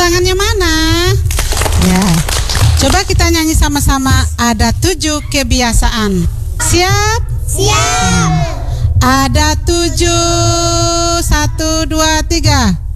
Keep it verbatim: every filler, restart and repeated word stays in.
tangannya mana? Ya. Coba kita nyanyi sama-sama. Ada tujuh kebiasaan. Siap? Siap. Ada tujuh. Satu, dua, tiga.